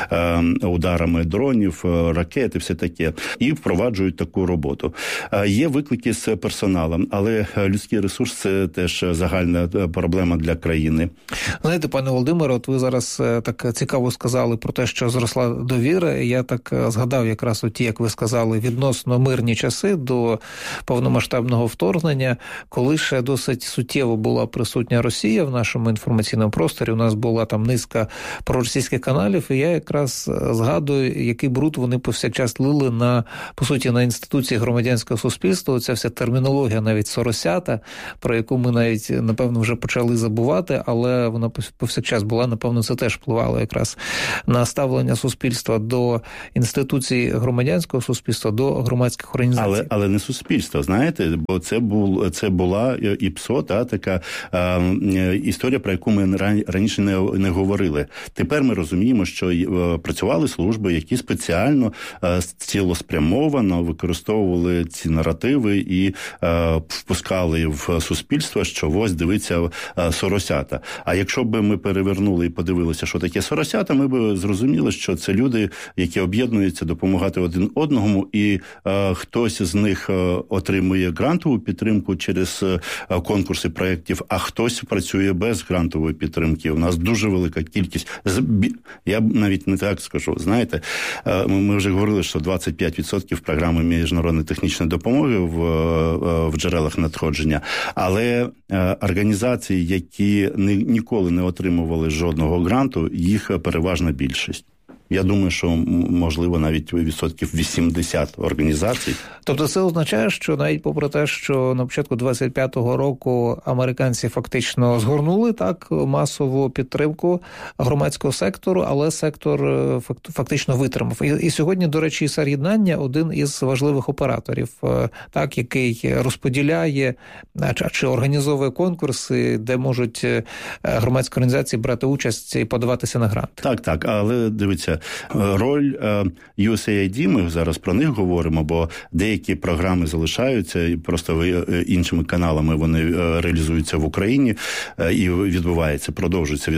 ударами дронів, ракет і все таке, і впроваджують таку роботу. Є виклики з персоналом, але людський ресурс – це теж загальна проблема для країни. Знаєте, пане Володимире, от ви зараз так цікаво сказали про те, що зросла довіра. Я так згадав якраз оті, як ви сказали, відносно мирні часи до повномасштабного вторгнення, коли ще досить суттєво була присутня Росія в нашому інформаційному просторі. У нас була там низка проросійських каналів, і я якраз згадую, який бруд вони повсякчас лили на, по суті, на інституції громадянського суспільства. Ця вся термінологія навіть соросята, про яку ми навіть, напевно, вже почали забувати, але вона повсякчас була, напевно, це теж впливало якраз на ставлення суспільства до інституцій громадянського суспільства, до громадських організацій. Але не суспільство, знаєте, бо це була ІПСО, така історія, про яку ми раніше не говорили. Тепер ми розуміємо, що працювали служби, які спеціально цілеспрямовано використовували ці наративи і впускали в суспільство, що ось дивиться соросята. А якщо б ми перевернули і подивилися, що таке соросята, ми б зрозуміли, що це люди, які об'єднуються допомагати один одному, і хтось з них отримує грантову підтримку через конкурси проєктів, а хтось працює без грантової підтримки. У нас дуже велика кількість. Я навіть не так скажу. Знаєте, ми вже говорили, що 25% програми міжнародної технічної допомоги в джерелах надходження, але організації, які ніколи не отримували жодного гранту, їх переважна більшість. Я думаю, що, можливо, навіть 80% організацій. Тобто це означає, що навіть попри те, що на початку 25-го року американці фактично згорнули так масову підтримку громадського сектору, але сектор фактично витримав. І сьогодні, до речі, «Єднання» – один із важливих операторів, так, який розподіляє чи організовує конкурси, де можуть громадські організації брати участь і подаватися на гранти. Так, але дивіться, роль USAID, ми зараз про них говоримо, бо деякі програми залишаються, і просто іншими каналами вони реалізуються в Україні, і продовжується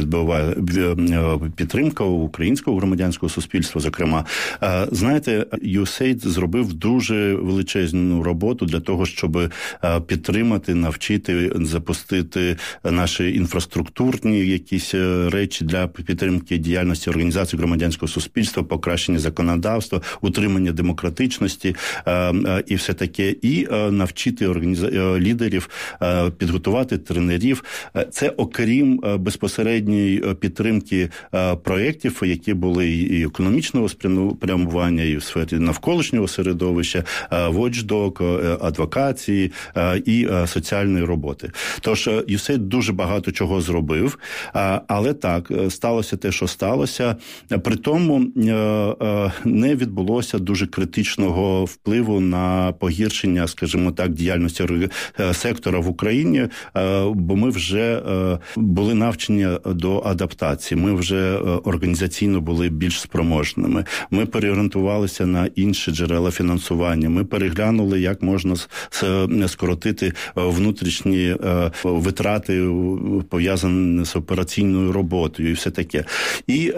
підтримка українського громадянського суспільства, зокрема. Знаєте, USAID зробив дуже величезну роботу для того, щоб підтримати, навчити, запустити наші інфраструктурні якісь речі для підтримки діяльності організацій громадянського суспільства, покращення законодавства, утримання демократичності і все таке, і навчити лідерів, підготувати тренерів. Це окрім безпосередньої підтримки проєктів, які були і економічного спрямування, і в сфері навколишнього середовища, watchdog, адвокації і соціальної роботи. Тож USAID дуже багато чого зробив, але так, сталося те, що сталося. При тому не відбулося дуже критичного впливу на погіршення, скажімо так, діяльності сектора в Україні, бо ми вже були навчені до адаптації, ми вже організаційно були більш спроможними. Ми переорієнтувалися на інші джерела фінансування, ми переглянули, як можна скоротити внутрішні витрати, пов'язані з операційною роботою і все таке. І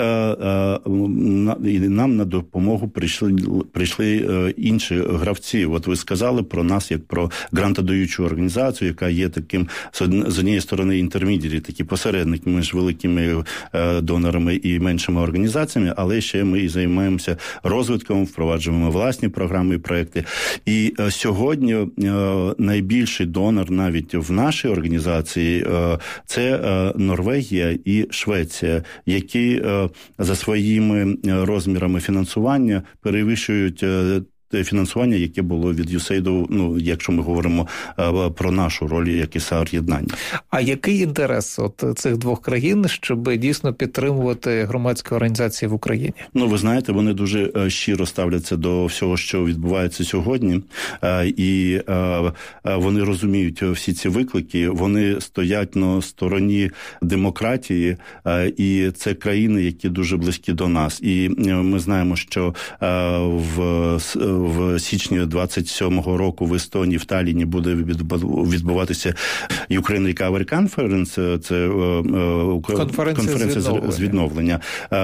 нам на допомогу прийшли інші гравці. От ви сказали про нас як про грантодаючу організацію, яка є таким, з однієї сторони, інтермедіарі, такі посередники між великими донорами і меншими організаціями, але ще ми і займаємося розвитком, впроваджуємо власні програми і проекти. І сьогодні найбільший донор навіть в нашій організації – це Норвегія і Швеція, які за своїми розмірами фінансування перевищують фінансування, яке було від USAID, якщо ми говоримо про нашу роль як і єднання. А який інтерес цих двох країн, щоб дійсно підтримувати громадські організації в Україні? Ви знаєте, вони дуже щиро ставляться до всього, що відбувається сьогодні, і вони розуміють всі ці виклики, вони стоять на стороні демократії, і це країни, які дуже близькі до нас. І ми знаємо, що в в січні 27-го року в Естонії, в Талліні буде відбуватися Ukraine Recovery Conference, це конференція з відновлення.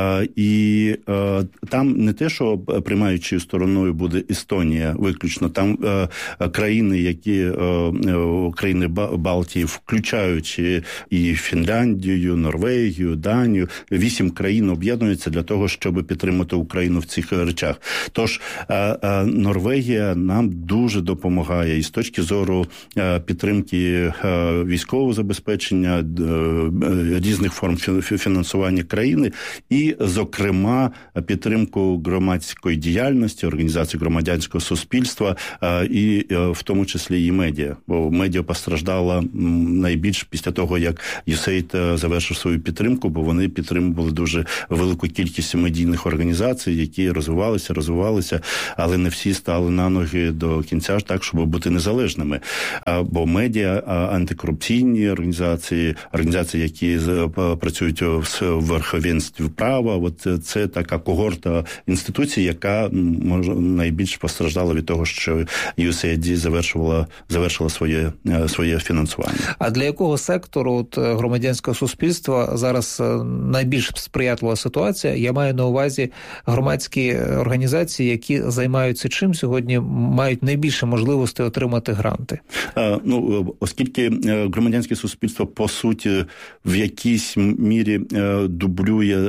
І там не те, що приймаючою стороною буде Естонія виключно, там країни, країни Балтії, включаючи і Фінляндію, Норвегію, Данію, 8 країн об'єднуються для того, щоб підтримати Україну в цих речах. Тож Норвегія нам дуже допомагає і з точки зору підтримки військового забезпечення, різних форм фінансування країни і, зокрема, підтримку громадської діяльності, організації громадянського суспільства і в тому числі і медіа. Бо медіа постраждала найбільше після того, як USAID завершив свою підтримку, бо вони підтримували дуже велику кількість медійних організацій, які розвивалися, але не всі стали на ноги до кінця так, щоб бути незалежними. Бо медіа, антикорупційні організації, які працюють в верховенстві права, це така когорта інституцій, яка найбільш постраждала від того, що USAID завершила своє фінансування. А для якого сектору громадянського суспільства зараз найбільш сприятлива ситуація? Я маю на увазі громадські організації, які займаються чим сьогодні, мають найбільше можливостей отримати гранти. Оскільки громадянське суспільство, по суті, в якійсь мірі дублює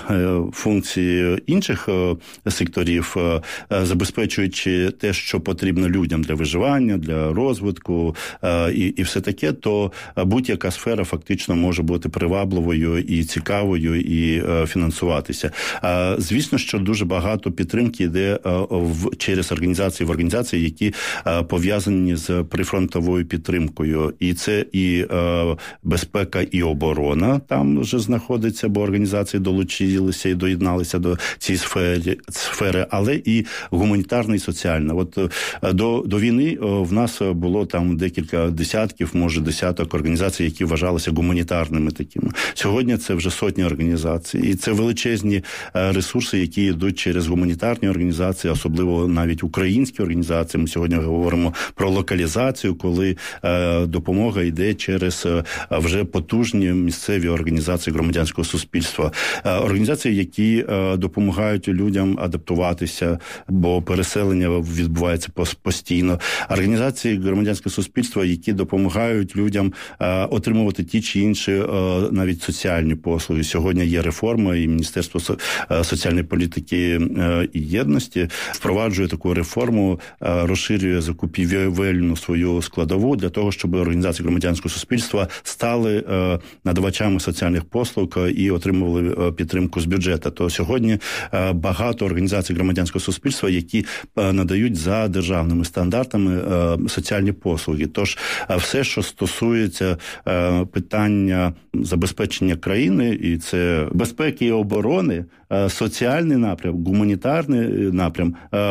функції інших секторів, забезпечуючи те, що потрібно людям для виживання, для розвитку і все таке, то будь-яка сфера фактично може бути привабливою і цікавою і фінансуватися. Звісно, що дуже багато підтримки йде через організації, які пов'язані з прифронтовою підтримкою. І це і безпека, і оборона там вже знаходиться, бо організації долучилися і доєдналися до цієї сфери, але і гуманітарна і соціальна. До війни в нас було там декілька десятків, може десяток організацій, які вважалися гуманітарними такими. Сьогодні це вже сотні організацій. І це величезні ресурси, які йдуть через гуманітарні організації, особливо навіть українські організації. Ми сьогодні говоримо про локалізацію, коли допомога йде через вже потужні місцеві організації громадянського суспільства. Організації, які допомагають людям адаптуватися, бо переселення відбувається постійно. Організації громадянського суспільства, які допомагають людям отримувати ті чи інші навіть соціальні послуги. Сьогодні є реформа, і Міністерство соціальної політики і єдності впроваджує таку реформу, розширює закупівельну свою складову для того, щоб організації громадянського суспільства стали надавачами соціальних послуг і отримували підтримку з бюджету. То сьогодні багато організацій громадянського суспільства, які надають за державними стандартами соціальні послуги. Тож все, що стосується питання забезпечення країни, і це безпеки і оборони, соціальний напрям, гуманітарний напрям,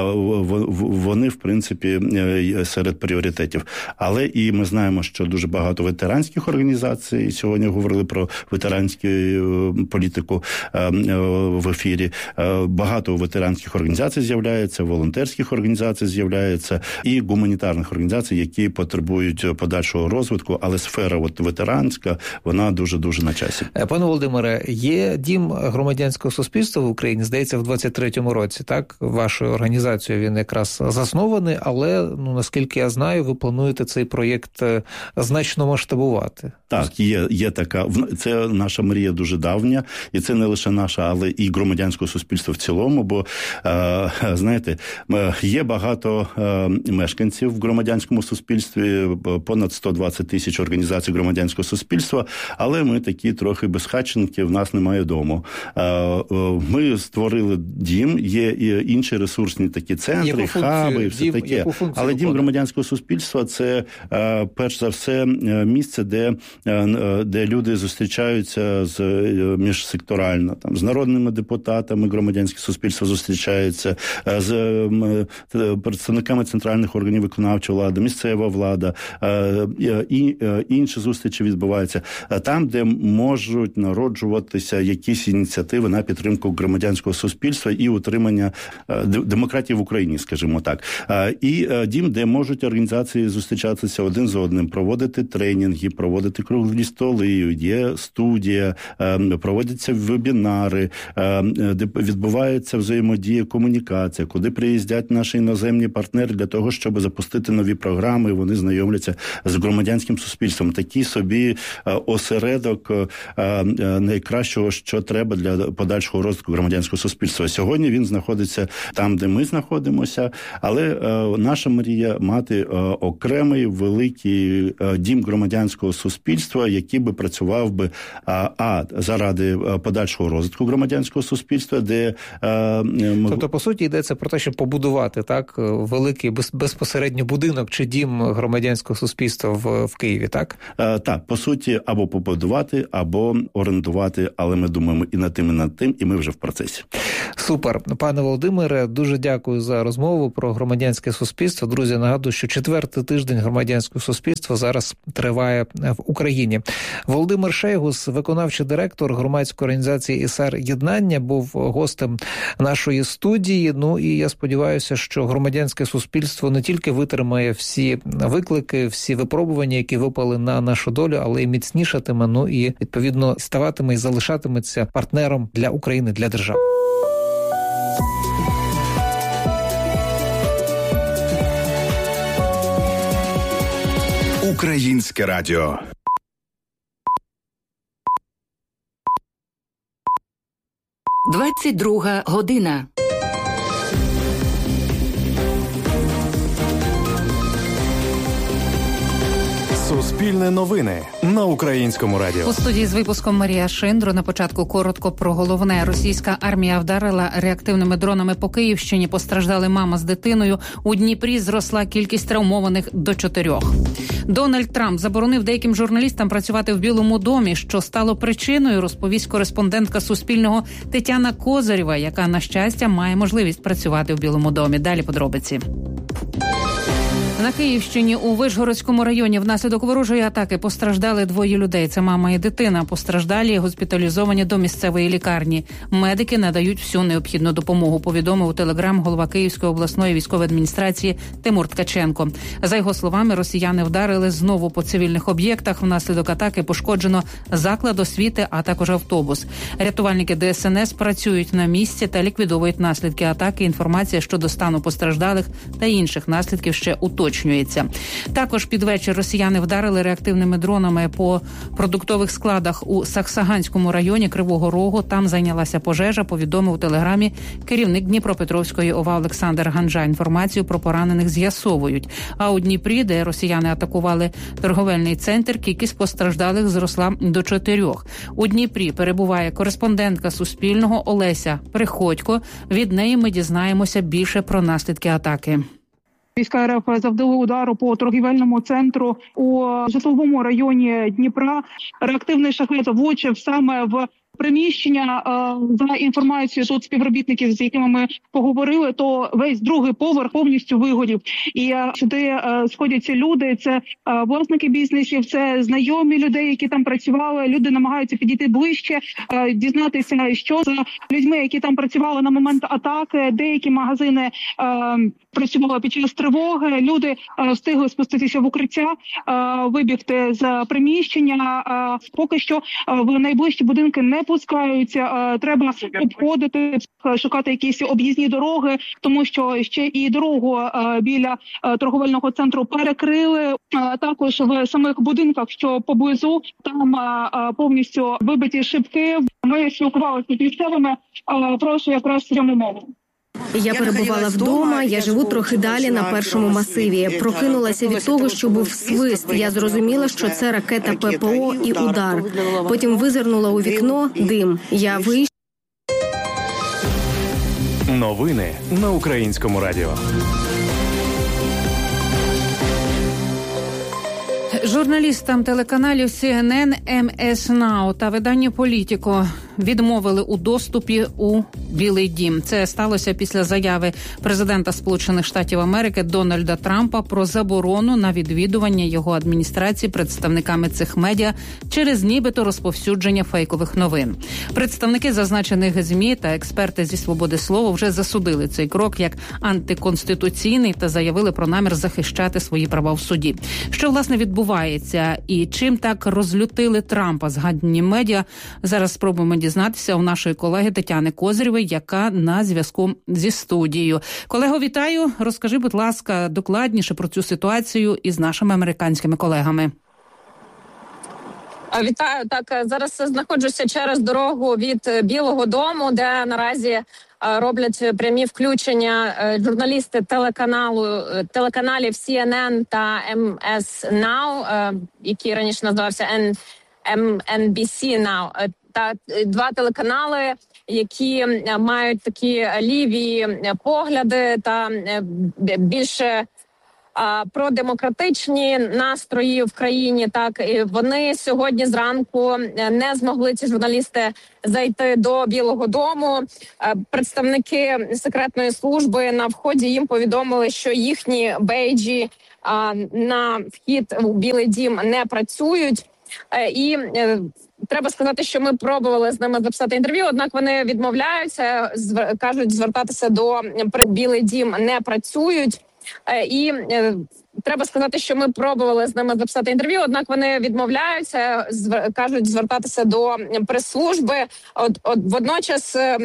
вони, в принципі, серед пріоритетів. Але і ми знаємо, що дуже багато ветеранських організацій, сьогодні говорили про ветеранську політику в ефірі, багато ветеранських організацій з'являється, волонтерських організацій з'являється, і гуманітарних організацій, які потребують подальшого розвитку, але сфера ветеранська, вона дуже-дуже на часі. Пане Володимире, є Дім громадянського суспільства в Україні, здається, в 23-му році, так? Вашою організацією він якраз заснований, але, наскільки я знаю, ви плануєте цей проєкт значно масштабувати. Так, є така. Це наша мрія дуже давня, і це не лише наша, але і громадянського суспільства в цілому, бо, знаєте, є багато мешканців в громадянському суспільстві, понад 120 тисяч організацій громадянського суспільства, але ми такі трохи безхатченки, в нас немає дому. Ми створили дім, є і інші ресурсні такі центри, хаби і все таке. Але дім громадянського суспільства – це, перш за все, місце, де люди зустрічаються міжсекторально, там, з народними депутатами, громадянське суспільство зустрічається, з представниками центральних органів виконавчої влади, місцева влада, і інші зустрічі відбуваються. Там, де можуть народжуватися якісь ініціативи на підтримку громадянського суспільства і утримання демократії в Україні, скажімо так. І дім, де можуть організації зустрічатися один з одним, проводити тренінги, проводити круглі столи, є студія, проводяться вебінари, де відбувається взаємодія, комунікація, куди приїздять наші іноземні партнери для того, щоб запустити нові програми, вони знайомляться з громадянським суспільством. Такий собі осередок найкращого, що треба для подальшого розвитку громадянського суспільства. Сьогодні він знаходиться там, де ми знаходимося, але наша мрія мати окремий великий дім громадянського суспільства, який би працював би заради подальшого розвитку громадянського суспільства, де... Тобто, по суті, йдеться про те, щоб побудувати так великий безпосередньо будинок чи дім громадянського суспільства в Києві, так? Так, по суті, або побудувати, або орендувати, але ми думаємо і над тим, і ми вже в процесі. Супер. Пане Володимире, дуже дякую за розмову про громадянське суспільство. Друзі, нагадую, що 4-й тиждень громадянського суспільства зараз триває в Україні. Володимир Шейгус, виконавчий директор громадської організації «ІСР Єднання», був гостем нашої студії. Ну і я сподіваюся, що громадянське суспільство не тільки витримає всі виклики, всі випробування, які випали на нашу долю, але й міцнішатиме, ну і відповідно ставатиме і залишатиметься партнером для України, для держави. Українське радіо. «22 година». Суспільне новини на Українському радіо. У студії з випуском Марія Шиндро. На початку коротко про головне. Російська армія вдарила реактивними дронами по Київщині. Постраждали мама з дитиною. У Дніпрі зросла кількість травмованих до 4. Дональд Трамп заборонив деяким журналістам працювати в Білому домі, що стало причиною, розповість кореспондентка Суспільного Тетяна Козирєва, яка, на щастя, має можливість працювати в Білому домі. Далі подробиці. На Київщині у Вишгородському районі внаслідок ворожої атаки постраждали 2 людей. Це мама і дитина. Постраждалі госпіталізовані до місцевої лікарні. Медики надають всю необхідну допомогу, повідомив у Телеграм голова Київської обласної військової адміністрації Тимур Ткаченко. За його словами, росіяни вдарили знову по цивільних об'єктах. Внаслідок атаки пошкоджено заклад освіти, а також автобус. Рятувальники ДСНС працюють на місці та ліквідовують наслідки атаки. Інформація щодо стану постраждалих та інших наслідків ще уточнюється. Також під вечір росіяни вдарили реактивними дронами по продуктових складах у Саксаганському районі Кривого Рогу. Там зайнялася пожежа, повідомив у Телеграмі керівник Дніпропетровської ОВА Олександр Ганжа. Інформацію про поранених з'ясовують. А у Дніпрі, де росіяни атакували торговельний центр, кількість постраждалих зросла до 4. У Дніпрі перебуває кореспондентка Суспільного Олеся Приходько. Від неї ми дізнаємося більше про наслідки атаки. Війська РФ завдали удару по торгівельному центру у житловому районі Дніпра. Реактивний шахет влучив саме в приміщення. За інформацією тут співробітників, з якими ми поговорили, то весь другий поверх повністю вигорів. І сюди сходяться люди, це власники бізнесів, це знайомі людей, які там працювали. Люди намагаються підійти ближче, дізнатися, що за людьми, які там працювали на момент атаки. Деякі магазини працювали під час тривоги. Люди встигли спуститися в укриття, вибігти з приміщення. Поки що в найближчі будинки не пускаються, треба обходити, шукати якісь об'їзні дороги, тому що ще і дорогу біля торговельного центру перекрили. Також в самих будинках, що поблизу, там повністю вибиті шибки. Ми спілкувалися з місцевими, прошу якраз пряму мову. Я перебувала вдома, я живу трохи далі на першому масиві. Прокинулася від того, що був свист. Я зрозуміла, що це ракета ППО і удар. Потім визирнула у вікно, дим. Я вийшла. Новини на Українському радіо. Журналістам телеканалів CNN, MS Now та виданню «Політіко» відмовили у доступі у Білий дім. Це сталося після заяви президента Сполучених Штатів Америки Дональда Трампа про заборону на відвідування його адміністрації представниками цих медіа через нібито розповсюдження фейкових новин. Представники зазначених ЗМІ та експерти зі свободи слова вже засудили цей крок як антиконституційний та заявили про намір захищати свої права в суді. Що, власне, відбувається і чим так розлютили Трампа згадані медіа, зараз спробуємо дізнатися у нашої колеги Тетяни Козирєвої, яка на зв'язку зі студією. Колего, вітаю. Розкажи, будь ласка, докладніше про цю ситуацію із нашими американськими колегами. Вітаю. Так, зараз знаходжуся через дорогу від Білого дому, де наразі роблять прямі включення журналісти телеканалів CNN та MS Now, який раніше називався NBC Now. Та два телеканали, які мають такі ліві погляди та більше продемократичні настрої в країні. Так, і вони сьогодні зранку не змогли, ці журналісти, зайти до Білого дому. Представники секретної служби на вході їм повідомили, що їхні бейджі на вхід у Білий дім не працюють. І треба сказати, що ми пробували з ними записати інтерв'ю, однак вони відмовляються, кажуть, звертатися до Білий дім не працюють. І треба сказати, що ми пробували з ними записати інтерв'ю, однак вони відмовляються, кажуть, звертатися до прес-служби. Водночас